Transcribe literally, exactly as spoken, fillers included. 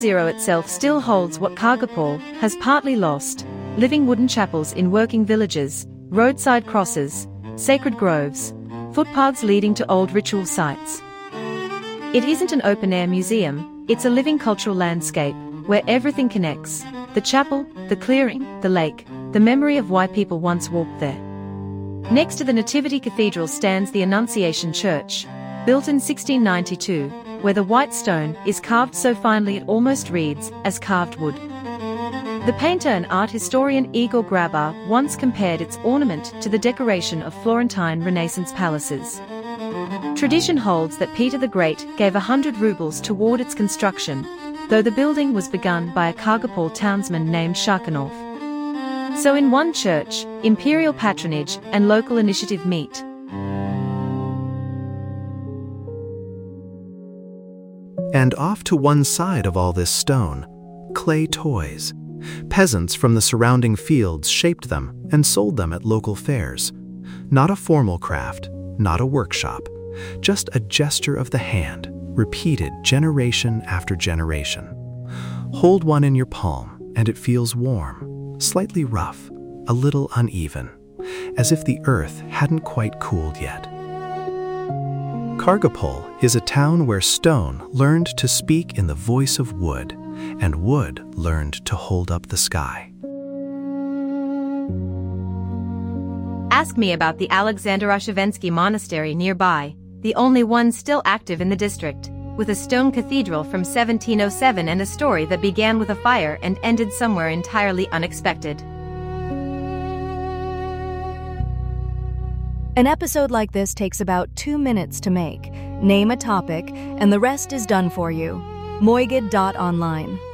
Zero itself still holds what Kargopol has partly lost: living wooden chapels in working villages, roadside crosses, sacred groves, footpaths leading to old ritual sites. It isn't an open-air museum, it's a living cultural landscape, where everything connects: the chapel, the clearing, the lake, the memory of why people once walked there. Next to the Nativity Cathedral stands the Annunciation Church, built in sixteen ninety-two, where the white stone is carved so finely it almost reads as carved wood. The painter and art historian Igor Grabar once compared its ornament to the decoration of Florentine Renaissance palaces. Tradition holds that Peter the Great gave a hundred rubles toward its construction, though the building was begun by a Kargopol townsman named Sharkanov. So in one church, imperial patronage and local initiative meet. And off to one side of all this stone, clay toys. Peasants from the surrounding fields shaped them and sold them at local fairs. Not a formal craft, not a workshop, just a gesture of the hand, repeated generation after generation. Hold one in your palm and it feels warm, slightly rough, a little uneven, as if the earth hadn't quite cooled yet. Kargopol is a town where stone learned to speak in the voice of wood, and wood learned to hold up the sky. Ask me about the Alexander Oshevensky Monastery nearby, the only one still active in the district, with a stone cathedral from seventeen oh seven and a story that began with a fire and ended somewhere entirely unexpected. An episode like this takes about two minutes to make. Name a topic, and the rest is done for you. Moigid dot online